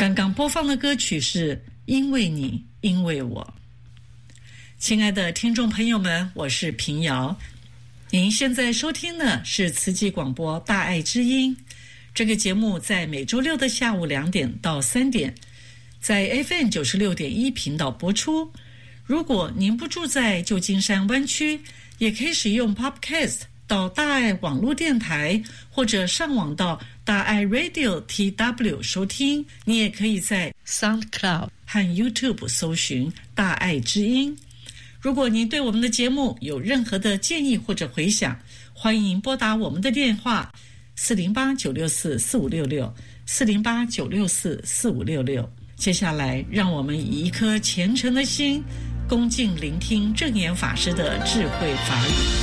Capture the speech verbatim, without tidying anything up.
刚刚播放的歌曲是因为你因为我。亲爱的听众朋友们，我是平遥，您现在收听的是慈济广播大爱之音。这个节目在每周六的下午两点到三点在 F M 九十六点一 频道播出。如果您不住在旧金山湾区，也可以使用 Podcast 到大爱网络电台，或者上网到大爱 Radio T W 收听。你也可以在 SoundCloud 和 YouTube 搜寻大爱之音。如果您对我们的节目有任何的建议或者回响，欢迎拨打我们的电话四零八九六四四五六六 四零八九六四四五六六。接下来让我们以一颗虔诚的心恭敬聆听证严法师的智慧法语。